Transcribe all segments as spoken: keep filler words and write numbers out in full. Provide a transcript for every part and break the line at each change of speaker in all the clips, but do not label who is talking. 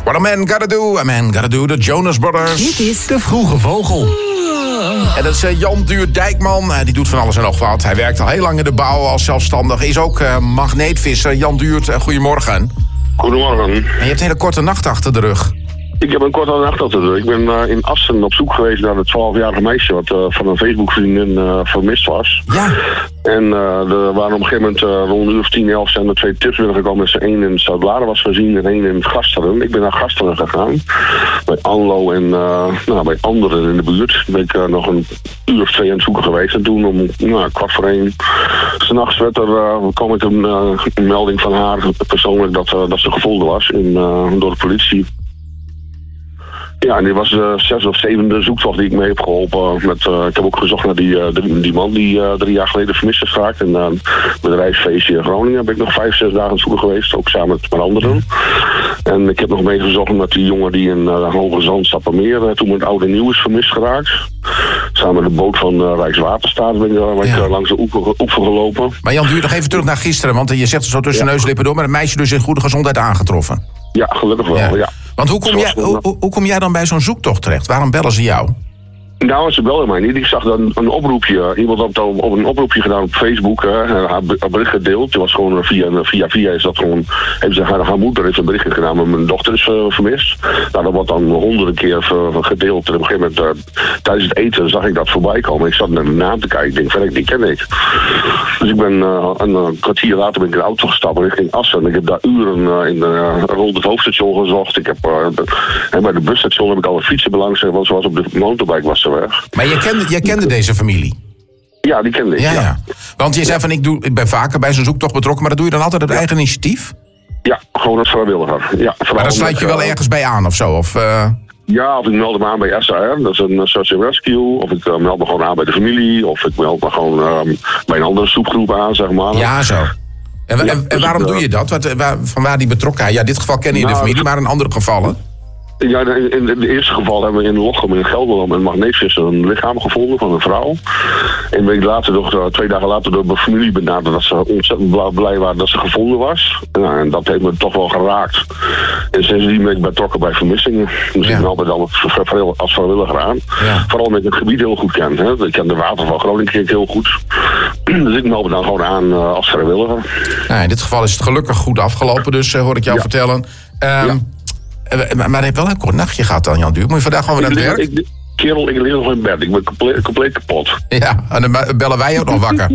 What a man gotta do, a man gotta do, de Jonas Brothers.
Dit is De Vroege Vogel.
En dat is uh, Jan Duurt Dijkman. Uh, die doet van alles en nog wat. Hij werkt al heel lang in de bouw als zelfstandig. Is ook uh, magneetvisser. Jan Duurt, uh, goedemorgen.
Goedemorgen.
En je hebt een hele korte nacht achter de rug.
Ik heb een korte nacht achter de rug. Ik ben uh, in Assen op zoek geweest naar het twaalfjarige meisje wat uh, van een Facebook-vriendin uh, vermist was.
Ja.
En uh, er waren op een gegeven moment uh, rond een uur of tien, elf zijn er twee tips binnengekomen. Dat ze één in Zuid-Laren was gezien en één in Gasteren. Ik ben naar Gasteren gegaan. Bij Anlo en uh, nou, bij anderen in de buurt. Ben ik uh, nog een uur of twee aan het zoeken geweest. En toen om nou, kwart voor één, 's nachts werd er, uh, kwam ik een, uh, een melding van haar persoonlijk dat, uh, dat ze gevonden was in, uh, door de politie. Ja, en dit was de zes of zevende zoektocht die ik mee heb geholpen. Met, uh, ik heb ook gezocht naar die, uh, die, die man die uh, drie jaar geleden vermist is geraakt. En uh, bedrijfsfeestje in Groningen ben ik nog vijf, zes dagen aan het zoeken geweest. Ook samen met, met anderen. En ik heb nog meegezocht met die jongen die in uh, Hoge Zand, Stappenmeer, uh, toen met Oud en Nieuw is vermist geraakt. Samen met de boot van uh, Rijkswaterstaat ben ik, uh, ben ik ja. uh, langs de oever, oever gelopen.
Maar Jan, duur nog even terug naar gisteren. Want je zegt zo tussen ja. neus en lippen door. Maar het meisje dus in goede gezondheid aangetroffen.
Ja, gelukkig wel, ja. ja.
Want hoe kom, jij, hoe, hoe, hoe kom jij dan bij zo'n zoektocht terecht? Waarom bellen ze jou?
Nou, ze belden mij niet. Ik zag dan een oproepje. Iemand had op, op een oproepje gedaan op Facebook. Hè, haar bericht gedeeld. Het was gewoon via, via, via is dat gewoon. Heeft ze, haar, haar moeder heeft een berichtje gedaan, maar mijn dochter is uh, vermist. Nou, dat wordt dan honderden keer uh, gedeeld. En op een gegeven moment, uh, tijdens het eten, zag ik dat voorbij komen. Ik zat naar de naam te kijken. Ik denk, verder, die ken ik. Dus ik ben uh, een, een kwartier later ben ik in de auto gestapt richting Assen. En ik heb daar uren uh, in, uh, rond het hoofdstation gezocht. Ik heb, uh, de, en bij de busstation heb ik alle fietsen belangstelling, want ze was op de motorbike was ze weg.
Maar jij kende, jij kende deze familie?
Ja, die kende ik,
ja.
ja.
ja. Want je zei van, ik, doe, ik ben vaker bij zo'n zoektocht betrokken, maar dat doe je dan altijd op ja. eigen initiatief?
Ja, gewoon als vrijwilliger. Ja,
maar dan sluit je wel ergens bij aan of zo? Of, uh...
Ja, of ik meld me aan bij S A R, dat is een Search and Rescue. Of ik uh, meld me gewoon aan bij de familie. Of ik meld me gewoon uh, bij een andere zoekgroep aan, zeg maar.
Ja, zo. En, ja, en, en waarom dus, doe je dat? Wat, waar, van waar die betrokkenheid? Ja, in dit geval ken je nou, de familie, maar in andere gevallen?
Ja, in, in het eerste geval hebben we in Lochem in Gelderland een magneetvisser een lichaam gevonden van een vrouw. En een week later, nog, twee dagen later, door mijn familie benaderd dat ze ontzettend blij waren dat ze gevonden was. Nou, en dat heeft me toch wel geraakt. En sindsdien ben ik betrokken bij vermissingen. Dus ja. ik ben altijd al als vrijwilliger aan. Ja. Vooral omdat ik het gebied heel goed ken. Hè. Ik ken de water van Groningen heel goed. Dus ik meld me dan gewoon aan uh, als vrijwilliger.
Nou, in dit geval is het gelukkig goed afgelopen, dus uh, hoor ik jou ja. vertellen. Um, ja. Maar, maar je hebt wel een kort nachtje gehad dan, Jan Duur. Moet je vandaag gewoon weer aan het werk?
Ik, kerel, ik lig nog in bed. Ik ben compleet, compleet kapot.
Ja, en dan bellen wij ook nog wakker.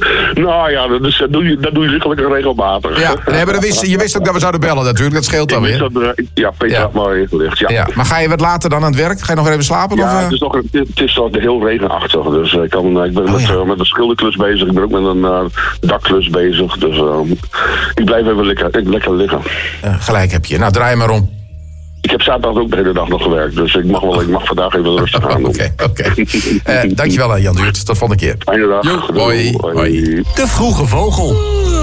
Nou ja, dat, is, dat, doe je, dat doe je gelukkig regelmatig.
Ja, nee, maar dat wist, je wist ook dat we zouden bellen natuurlijk. Dat scheelt dan weer.
Dat, ja, Peter ja. had maar ingelicht. Ja.
Ja. Maar ga je wat later dan aan het werk? Ga je nog even slapen?
Ja,
of,
het is, nog, het is nog heel regenachtig. Dus ik, kan, ik ben oh, met, ja. uh, met een schilderklus bezig. Ik ben ook met een uh, dakklus bezig. Dus uh, ik blijf even lekker, lekker liggen.
Uh, gelijk heb je. Nou, draai maar om.
Ik heb zaterdag ook de hele dag nog gewerkt, dus ik mag, wel, ik mag vandaag even rustig aan doen.
Oké, oké. Uh, dankjewel Jan Duurt, tot volgende keer.
Fijne dag.
Jo, hoi, hoi.
De Vroege Vogel.